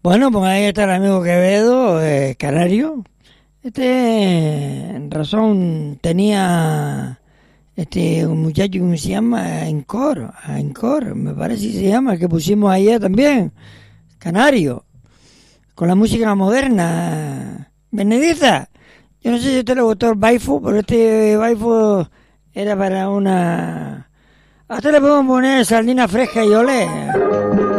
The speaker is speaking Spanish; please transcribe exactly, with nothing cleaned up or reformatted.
Bueno, pues ahí está el amigo Quevedo, eh, canario. Este, en razón, tenía este un muchacho que se llama Encore, Encore, me parece que se llama, que pusimos ayer también, canario, con la música moderna. Benedita, yo no sé si a usted le gustó el Baifu, pero este Baifu era para una... A usted le podemos poner sardina fresca y olé.